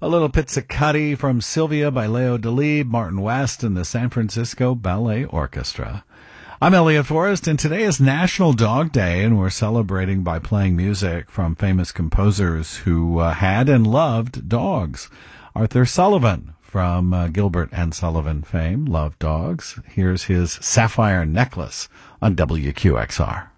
A little Pizzicato from Sylvia by Leo Delibes, Martin West, and the San Francisco Ballet Orchestra. I'm Elliot Forrest, and today is National Dog Day, and we're celebrating by playing music from famous composers who had and loved dogs. Arthur Sullivan from Gilbert and Sullivan fame loved dogs. Here's his Sapphire Necklace on WQXR.